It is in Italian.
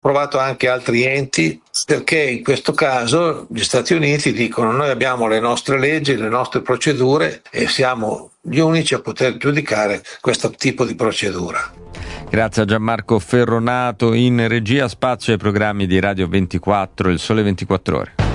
provato anche altri enti, perché in questo caso gli Stati Uniti dicono: noi abbiamo le nostre leggi, le nostre procedure e siamo gli unici a poter giudicare questo tipo di procedura. Grazie a Gianmarco Ferronato in regia. Spazio ai programmi di Radio 24, Il Sole 24 Ore.